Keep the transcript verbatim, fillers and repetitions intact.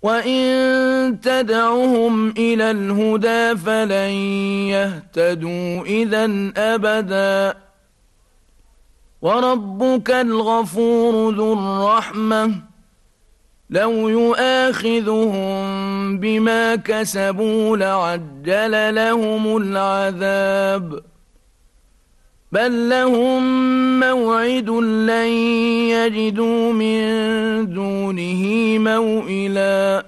وَإِن تَدْعُهُمْ إِلَى الْهُدَىٰ فَلَن يَهْتَدُوا إِذًا أَبَدًا. وَرَبُّكَ الْغَفُورُ ذُو الرَّحْمَةِ، لَوْ يُؤَاخِذُهُم بِمَا كَسَبُوا لَعَجَّلَ لَهُمُ الْعَذَابَ، بَل لَّهُم مَّوْعِدٌ لَّن يَجِدُوا مِن دُونِهِ مَوْئِلًا.